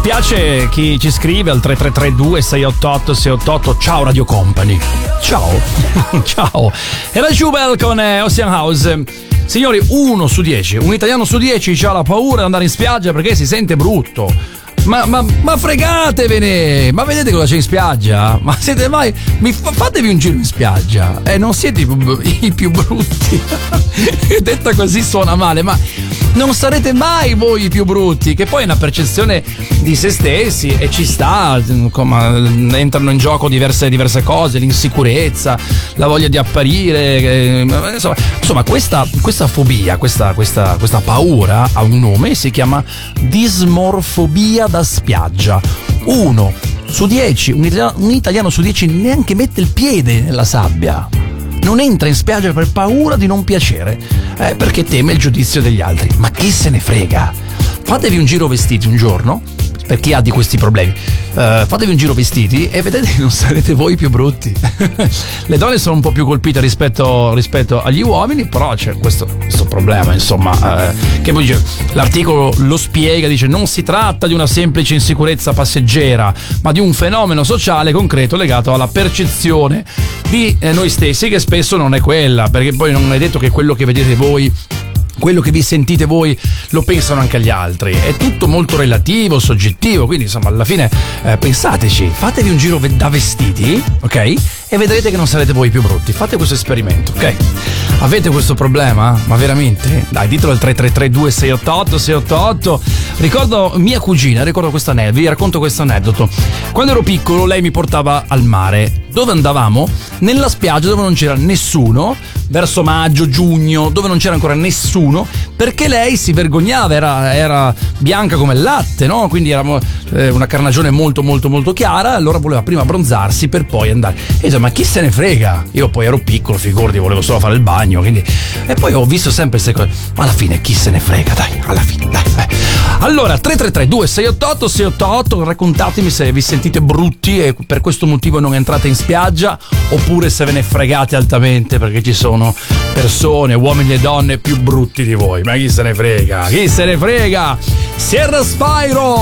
piace chi ci scrive al 3332 688 688. Ciao Radio Company. Ciao. Ciao. Era Jubel con Ocean House. Signori, 1 su 10, un italiano su 10 ha la paura di andare in spiaggia perché si sente brutto. Ma fregatevene! Ma vedete cosa c'è in spiaggia? Ma siete mai... fatevi un giro in spiaggia. Non siete i più brutti. Detta così suona male, ma non sarete mai voi i più brutti. Che poi è una percezione di se stessi e ci sta, entrano in gioco diverse cose, l'insicurezza, la voglia di apparire. Insomma questa fobia, questa paura ha un nome, si chiama dismorfobia da spiaggia. 1 su 10, un italiano su 10 neanche mette il piede nella sabbia, non entra in spiaggia per paura di non piacere, perché teme il giudizio degli altri. Ma chi se ne frega? Fatevi un giro vestiti un giorno, per chi ha di questi problemi, fatevi un giro vestiti e vedete che non sarete voi più brutti. Le donne sono un po' più colpite rispetto agli uomini, però c'è questo problema, insomma, che poi l'articolo lo spiega, dice: non si tratta di una semplice insicurezza passeggera, ma di un fenomeno sociale concreto legato alla percezione di noi stessi, che spesso non è quella, perché poi non è detto che quello che vedete voi, quello che vi sentite voi, lo pensano anche gli altri. È tutto molto relativo, soggettivo, quindi insomma alla fine pensateci, fatevi un giro da vestiti, ok? E vedrete che non sarete voi più brutti. Fate questo esperimento, ok? Avete questo problema? Ma veramente? Dai, ditelo al 3332 688 688. Ricordo questo aneddoto, vi racconto questo aneddoto. Quando ero piccolo lei mi portava al mare. Dove andavamo? Nella spiaggia dove non c'era nessuno, verso maggio, giugno, dove non c'era ancora nessuno, perché lei si vergognava, era bianca come il latte, no? Quindi era una carnagione molto molto molto chiara, allora voleva prima abbronzarsi per poi andare. E dice: ma chi se ne frega? Io poi ero piccolo, figurati, volevo solo fare il bagno, quindi... E poi ho visto sempre queste cose, ma alla fine chi se ne frega, dai, alla fine, dai. Allora, 3332 688 688, raccontatemi se vi sentite brutti e per questo motivo non entrate in spiaggia, oppure se ve ne fregate altamente perché ci sono persone, uomini e donne più brutti di voi. Ma chi se ne frega? Chi se ne frega? Sierra Spyro!